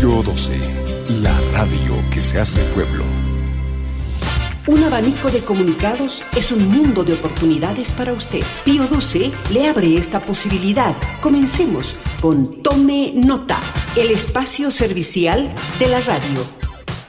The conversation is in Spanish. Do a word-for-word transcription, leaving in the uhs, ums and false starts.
Pío doce, la radio que se hace pueblo. Un abanico de comunicados es un mundo de oportunidades para usted. Pío doce le abre esta posibilidad. Comencemos con Tome Nota, el espacio servicial de la radio.